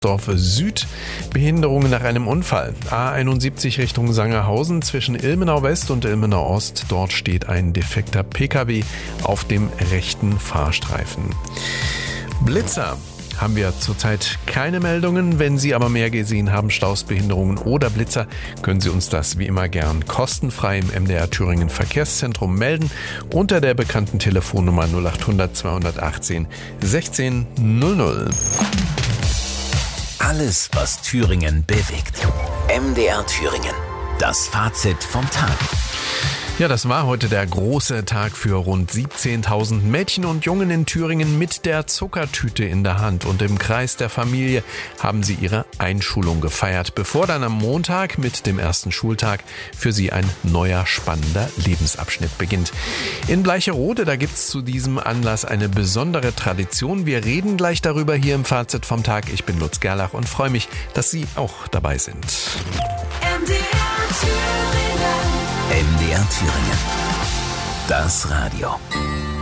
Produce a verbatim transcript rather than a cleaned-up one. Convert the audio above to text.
Dorf Süd. Behinderungen nach einem Unfall. A einundsiebzig Richtung Sangerhausen zwischen Ilmenau West und Ilmenau Ost. Dort steht ein defekter Pkw auf dem rechten Fahrstreifen. Blitzer. Haben wir zurzeit keine Meldungen. Wenn Sie aber mehr gesehen haben, Staus, Behinderungen oder Blitzer, können Sie uns das wie immer gern kostenfrei im M D R Thüringen Verkehrszentrum melden unter der bekannten Telefonnummer null acht hundert zweihundertachtzehn sechzehn null null. Alles, was Thüringen bewegt. M D R Thüringen. Das Fazit vom Tag. Ja, das war heute der große Tag für rund siebzehntausend Mädchen und Jungen in Thüringen mit der Zuckertüte in der Hand. Und im Kreis der Familie haben sie ihre Einschulung gefeiert, bevor dann am Montag mit dem ersten Schultag für sie ein neuer spannender Lebensabschnitt beginnt. In Bleicherode, da gibt's zu diesem Anlass eine besondere Tradition. Wir reden gleich darüber hier im Fazit vom Tag. Ich bin Lutz Gerlach und freue mich, dass Sie auch dabei sind. M D R Thüringen. M D R Thüringen. Das Radio.